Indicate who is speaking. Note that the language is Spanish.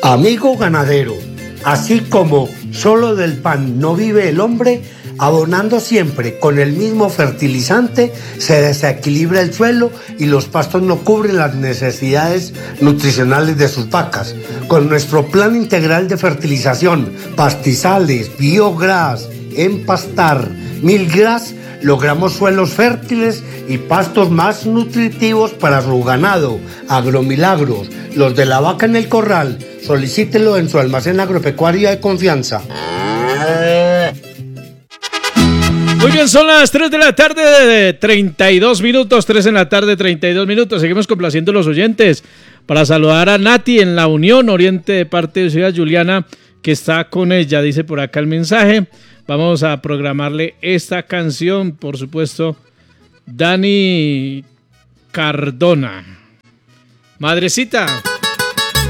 Speaker 1: Amigo ganadero, así como solo del pan no vive el hombre, abonando siempre con el mismo fertilizante se desequilibra el suelo y los pastos no cubren las necesidades nutricionales de sus vacas. Con nuestro plan integral de fertilización, pastizales, biogras, empastar, milgras, logramos suelos fértiles y pastos más nutritivos para su ganado. Agromilagros, los de la vaca en el corral. Solicítelo en su almacén agropecuario de confianza.
Speaker 2: Muy bien, son las 3 de la tarde de 32 minutos, 3 en la tarde, 32 minutos. Seguimos complaciendo a los oyentes para saludar a Nati en la Unión Oriente de parte de Ciudad Juliana, que está con ella, dice por acá el mensaje. Vamos a programarle esta canción, por supuesto, Dani Cardona. Madrecita.